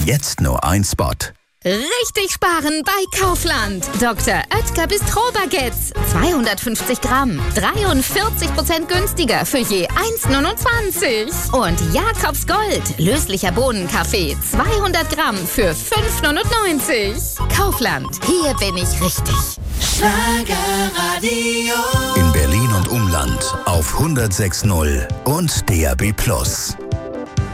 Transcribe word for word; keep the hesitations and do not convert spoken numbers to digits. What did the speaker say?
Jetzt nur ein Spot. Richtig sparen bei Kaufland. Doktor Oetker Bistro-Baguettes. zweihundertfünfzig Gramm. dreiundvierzig Prozent günstiger für je eins neunundzwanzig. Und Jakobs Gold. Löslicher Bohnenkaffee. zweihundert Gramm für fünf neunundneunzig. Kaufland. Hier bin ich richtig. Schlagerradio. In Berlin und Umland auf hundertsechs Komma null und D A B Plus.